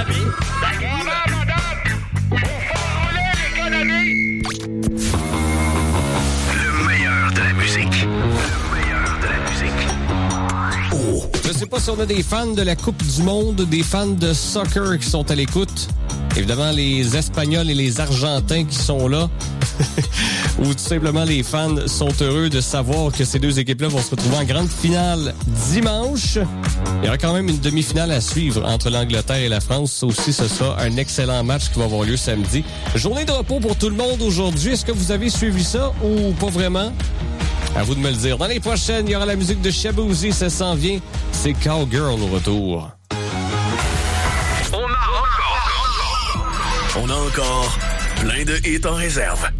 Je sais pas si on a des fans de la Coupe du Monde, des fans de soccer qui sont à l'écoute. Évidemment, les Espagnols et les Argentins qui sont là. Ou tout simplement, les fans sont heureux de savoir que ces deux équipes-là vont se retrouver en grande finale dimanche. Il y aura quand même une demi-finale à suivre entre l'Angleterre et la France. Ça aussi, ce sera un excellent match qui va avoir lieu samedi. Journée de repos pour tout le monde aujourd'hui. Est-ce que vous avez suivi ça ou pas vraiment? À vous de me le dire. Dans les prochaines, il y aura la musique de Shaboozey, ça s'en vient. C'est Cowgirl au retour. On a encore plein de hits en réserve.